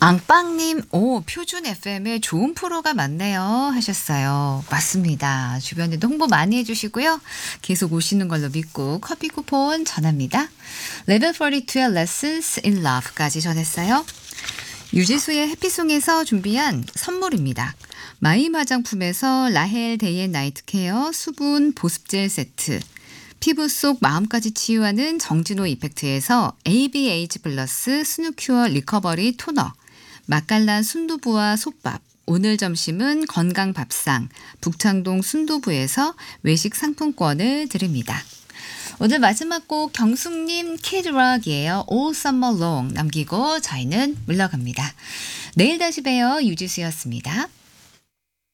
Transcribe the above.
앙빵님, 오, 표준 FM에 좋은 프로가 많네요. 하셨어요. 맞습니다. 주변에도 홍보 많이 해주시고요. 계속 오시는 걸로 믿고 커피 쿠폰 전합니다. Level 42의 Lessons in Love까지 전했어요. 유지수의 해피송에서 준비한 선물입니다. 마임 화장품에서 라헬 데이 앤 나이트 케어 수분 보습젤 세트, 피부 속 마음까지 치유하는 정진호 이펙트에서 ABH 플러스 스누큐어 리커버리 토너, 맛깔난 순두부와 솥밥, 오늘 점심은 건강 밥상, 북창동 순두부에서 외식 상품권을 드립니다. 오늘 마지막 곡 경숙님 키드락이에요. All Summer Long 남기고 저희는 물러갑니다. 내일 다시 봬요. 유지수였습니다.